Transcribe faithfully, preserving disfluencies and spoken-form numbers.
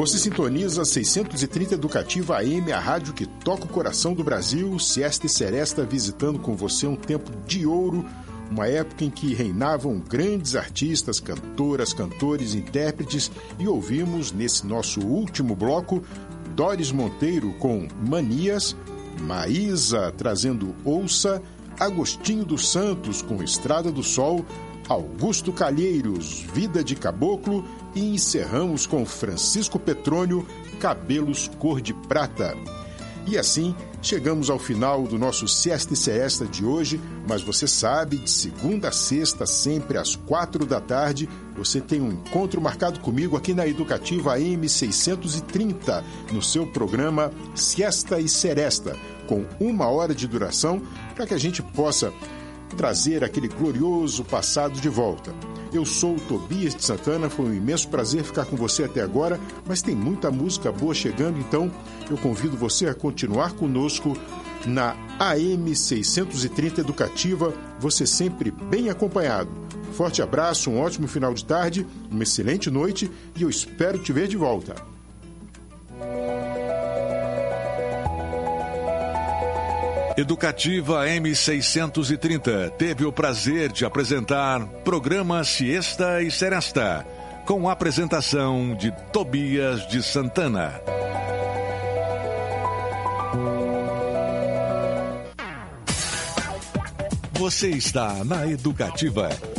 Você sintoniza seiscentos e trinta Educativa A M, a rádio que toca o coração do Brasil. Siesta e Seresta visitando com você um tempo de ouro, uma época em que reinavam grandes artistas, cantoras, cantores, intérpretes, e ouvimos nesse nosso último bloco Doris Monteiro com Manias, Maísa trazendo Ouça, Agostinho dos Santos com Estrada do Sol, Augusto Calheiros, Vida de Caboclo, e encerramos com Francisco Petrônio, Cabelos Cor de Prata. E assim, chegamos ao final do nosso Siesta e Seresta de hoje, mas você sabe, de segunda a sexta, sempre às quatro da tarde, você tem um encontro marcado comigo aqui na Educativa A M seiscentos e trinta, no seu programa Siesta e Seresta, com uma hora de duração, para que a gente possa trazer aquele glorioso passado de volta. Eu sou o Tobias de Santana, foi um imenso prazer ficar com você até agora, mas tem muita música boa chegando, então eu convido você a continuar conosco na A M seiscentos e trinta Educativa, você sempre bem acompanhado. Forte abraço, um ótimo final de tarde, uma excelente noite e eu espero te ver de volta. Educativa M seiscentos e trinta teve o prazer de apresentar programa Siesta e Seresta, com a apresentação de Tobias de Santana. Você está na Educativa